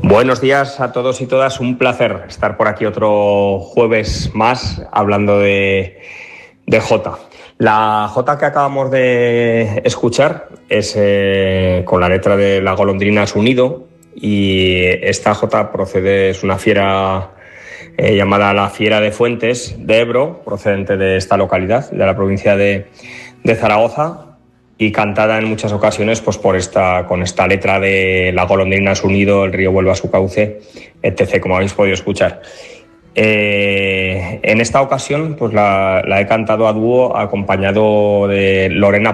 Buenos días a todos y todas, un placer estar por aquí otro jueves más hablando de Jota. La Jota que acabamos de escuchar es con la letra de La golondrina a su nido, y esta Jota es una fiera llamada la Fiera de Fuentes de Ebro, procedente de esta localidad, de la provincia de Zaragoza, y cantada en muchas ocasiones pues con esta letra de La golondrina a su nido, el río vuelve a su cauce, etc., como habéis podido escuchar. En esta ocasión pues la he cantado a dúo acompañado de Lorena